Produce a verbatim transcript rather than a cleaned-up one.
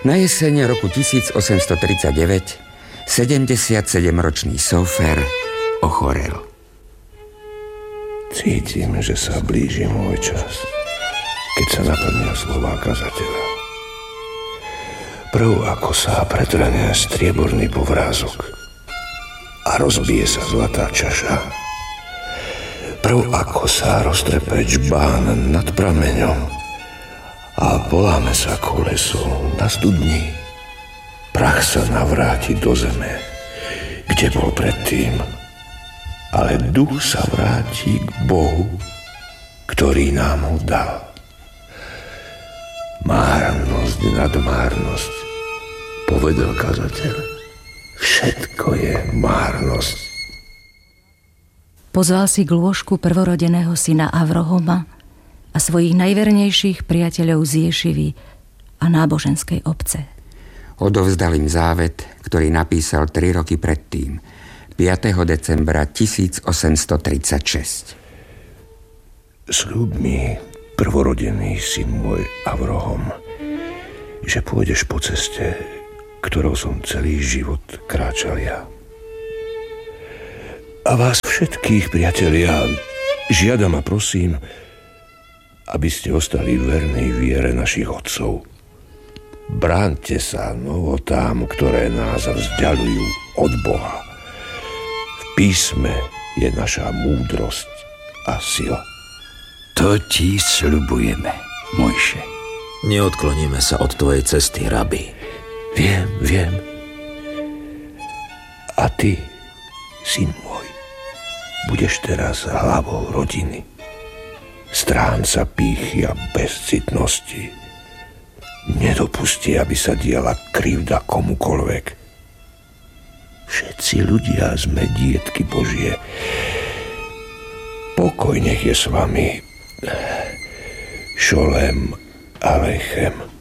Na jeseň roku tisícosemstotridsaťdeväť sedemdesiatsedemročný Sofer ochorel. Cítim, že sa blíži môj čas, keď sa naplnia slová kazateľa. Prv ako sa pretrhne strieborný povrázok a rozbije sa zlatá čaša. Prv ako sa roztrepe džbán nad prameňom a poláme sa koleso na studni. Prach sa navráti do zeme, kde bol predtým, ale duch sa vráti k Bohu, ktorý nám ho dal. Márnosť nad márnosť, povedal kazateľ. Všetko je márnosť. Pozval si k lôžku prvorodeného syna Avrohoma a svojich najvernejších priateľov z Ješivy a náboženskej obce. Odovzdal im závet, ktorý napísal tri roky predtým, piateho decembra tisícosemstotridsaťšesť. Sľub mi, prvorodený syn môj Avrohom, že pôjdeš po ceste, ktorou som celý život kráčal ja. A vás všetkých, priatelia, žiadam a prosím, aby ste ostali verní viere našich otcov. Bránte sa novotám, ktoré nás vzdialujú od Boha. V písme je naša múdrosť a sila. To ti sľubujeme, Mojše. Neodkloníme sa od tvojej cesty, rabi. Viem, viem. A ty, syn môj, budeš teraz hlavou rodiny. Stránca pýchy a bezcitnosti. Nedopusti, aby sa diala krivda komukoľvek. Všetci ľudia sme dietky Božie. Pokoj nech je s vami. Šolem Alechem.